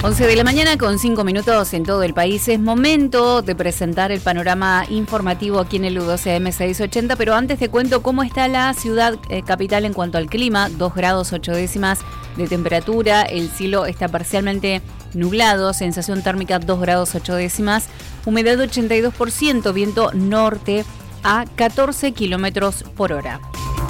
11 de la mañana con 5 minutos en todo el país. Es momento de presentar el panorama informativo aquí en el U12 M680, pero antes te cuento cómo está la ciudad capital en cuanto al clima. 2 grados 8 décimas de temperatura, el cielo está parcialmente nublado, sensación térmica 2 grados 8 décimas, humedad 82%, viento norte a 14 kilómetros por hora.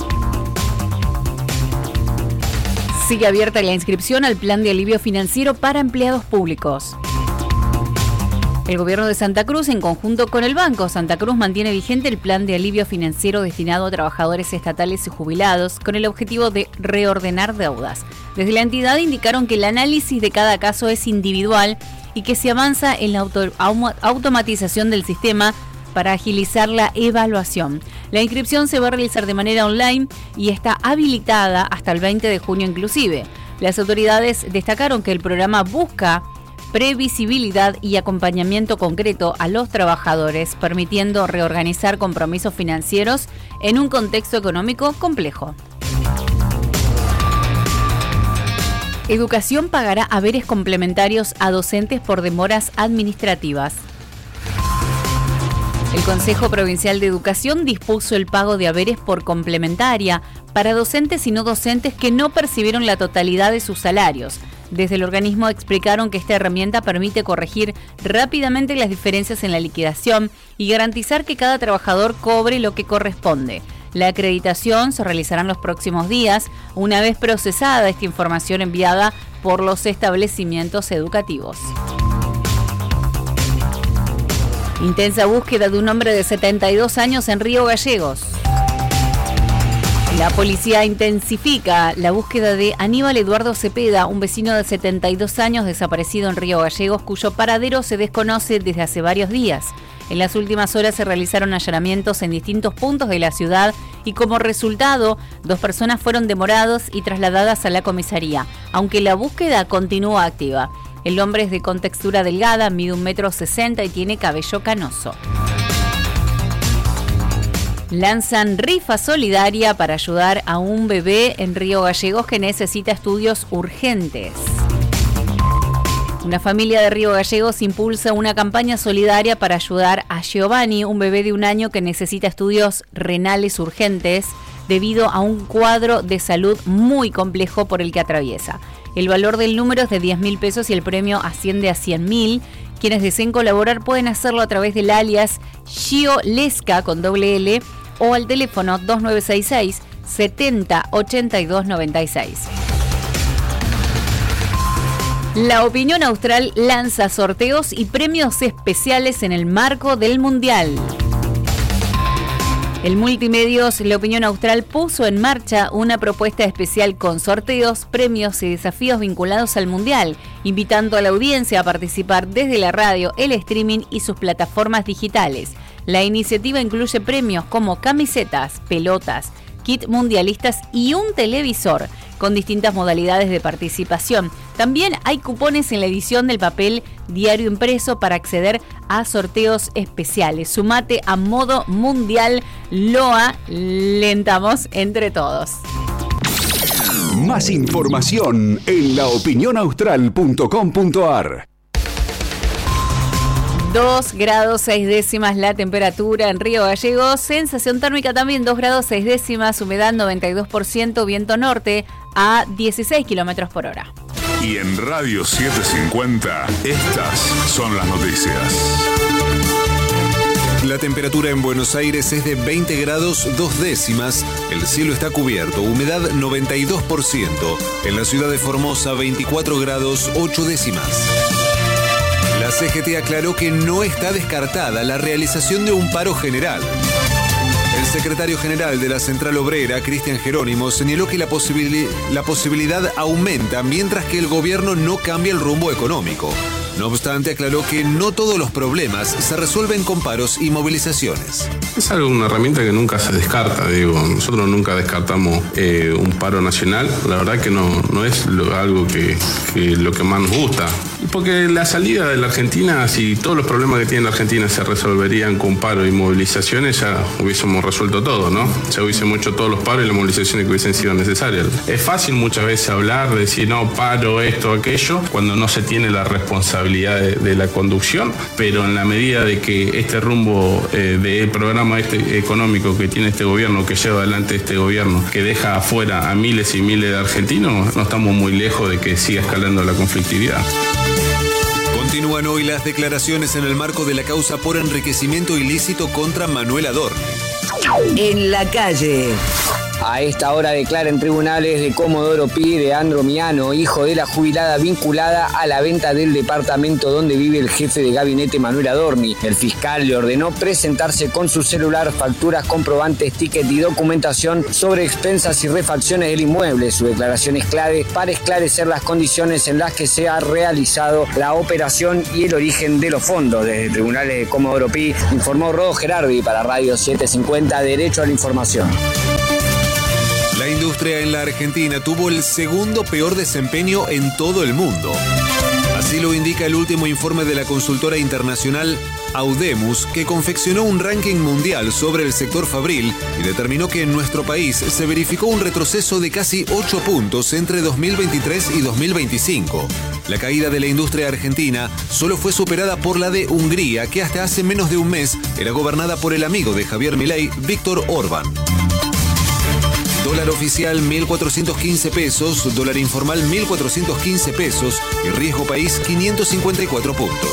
Sigue abierta la inscripción al plan de alivio financiero para empleados públicos. El gobierno de Santa Cruz, en conjunto con el Banco Santa Cruz, mantiene vigente el plan de alivio financiero destinado a trabajadores estatales y jubilados con el objetivo de reordenar deudas. Desde la entidad indicaron que el análisis de cada caso es individual y que se avanza en la automatización del sistema para agilizar la evaluación. La inscripción se va a realizar de manera online y está habilitada hasta el 20 de junio inclusive. Las autoridades destacaron que el programa busca previsibilidad y acompañamiento concreto a los trabajadores, permitiendo reorganizar compromisos financieros en un contexto económico complejo. Educación pagará haberes complementarios a docentes por demoras administrativas. El Consejo Provincial de Educación dispuso el pago de haberes por complementaria para docentes y no docentes que no percibieron la totalidad de sus salarios. Desde el organismo explicaron que esta herramienta permite corregir rápidamente las diferencias en la liquidación y garantizar que cada trabajador cobre lo que corresponde. La acreditación se realizará en los próximos días, una vez procesada esta información enviada por los establecimientos educativos. Intensa búsqueda de un hombre de 72 años en Río Gallegos. La policía intensifica la búsqueda de Aníbal Eduardo Cepeda, un vecino de 72 años desaparecido en Río Gallegos, cuyo paradero se desconoce desde hace varios días. En las últimas horas se realizaron allanamientos en distintos puntos de la ciudad y como resultado, 2 personas fueron demoradas y trasladadas a la comisaría, aunque la búsqueda continúa activa. El hombre es de contextura delgada, mide 1,60 m y tiene cabello canoso. Lanzan rifa solidaria para ayudar a un bebé en Río Gallegos que necesita estudios urgentes. Una familia de Río Gallegos impulsa una campaña solidaria para ayudar a Giovanni, un bebé de 1 año que necesita estudios renales urgentes debido a un cuadro de salud muy complejo por el que atraviesa. El valor del número es de 10.000 pesos y el premio asciende a 100.000. Quienes deseen colaborar pueden hacerlo a través del alias Gio Lesca con doble L o al teléfono 2966 70 82 96. La Opinión Austral lanza sorteos y premios especiales en el marco del Mundial. El Multimedios La Opinión Austral puso en marcha una propuesta especial con sorteos, premios y desafíos vinculados al Mundial, invitando a la audiencia a participar desde la radio, el streaming y sus plataformas digitales. La iniciativa incluye premios como camisetas, pelotas, kit mundialistas y un televisor, con distintas modalidades de participación. También hay cupones en la edición del papel diario impreso para acceder a sorteos especiales. Sumate a Modo Mundial, lo alentamos entre todos. Más información en laopinionaustral.com.ar. 2 grados 6 décimas la temperatura en Río Gallegos, sensación térmica también 2 grados 6 décimas, humedad 92%, viento norte a 16 kilómetros por hora. Y en Radio 750, estas son las noticias. La temperatura en Buenos Aires es de 20 grados 2 décimas, el cielo está cubierto, humedad 92%, en la ciudad de Formosa 24 grados 8 décimas. La CGT aclaró que no está descartada la realización de un paro general. El secretario general de la Central Obrera, Cristian Jerónimo, señaló que la posibilidad aumenta mientras que el gobierno no cambia el rumbo económico. No obstante, aclaró que no todos los problemas se resuelven con paros y movilizaciones. Es una herramienta que nunca se descarta, digo. Nosotros nunca descartamos un paro nacional. La verdad que no es algo que lo que más nos gusta. Porque la salida de la Argentina, si todos los problemas que tiene la Argentina se resolverían con paro y movilizaciones, ya hubiésemos resuelto todo, ¿no? Ya hubiésemos hecho todos los paros y las movilizaciones que hubiesen sido necesarias. Es fácil muchas veces hablar, decir, no, paro, esto, aquello, cuando no se tiene la responsabilidad de la conducción, pero en la medida de que este rumbo del programa económico que tiene este gobierno, que lleva adelante este gobierno, que deja afuera a miles y miles de argentinos, no estamos muy lejos de que siga escalando la conflictividad. Continúan hoy las declaraciones en el marco de la causa por enriquecimiento ilícito contra Manuel Adorni. En la calle. A esta hora declara en tribunales de Comodoro Pi Leandro Miano, hijo de la jubilada vinculada a la venta del departamento donde vive el jefe de gabinete Manuel Adorni. El fiscal le ordenó presentarse con su celular, facturas, comprobantes, ticket y documentación sobre expensas y refacciones del inmueble. Su declaración es clave para esclarecer las condiciones en las que se ha realizado la operación y el origen de los fondos. Desde tribunales de Comodoro Pi informó Rodo Gerardi para Radio 750, Derecho a la Información. La industria en la Argentina tuvo el segundo peor desempeño en todo el mundo. Así lo indica el último informe de la consultora internacional Audemus, que confeccionó un ranking mundial sobre el sector fabril y determinó que en nuestro país se verificó un retroceso de casi 8 puntos entre 2023 y 2025. La caída de la industria argentina solo fue superada por la de Hungría, que hasta hace menos de un mes era gobernada por el amigo de Javier Milei, Víctor Orbán. Dólar oficial 1.415 pesos, dólar informal 1.415 pesos y riesgo país 554 puntos.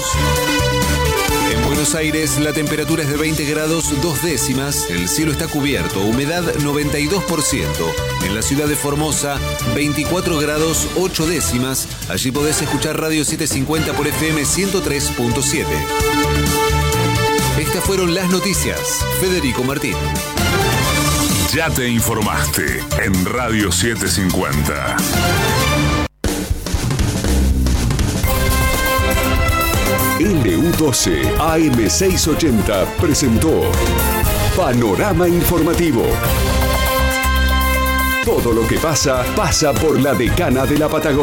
En Buenos Aires la temperatura es de 20 grados 2 décimas, el cielo está cubierto, humedad 92%. En la ciudad de Formosa 24 grados 8 décimas, allí podés escuchar Radio 750 por FM 103.7. Estas fueron las noticias. Federico Martín. Ya te informaste en Radio 750. LU12 AM680 presentó Panorama Informativo. Todo lo que pasa, pasa por la Decana de la Patagonia.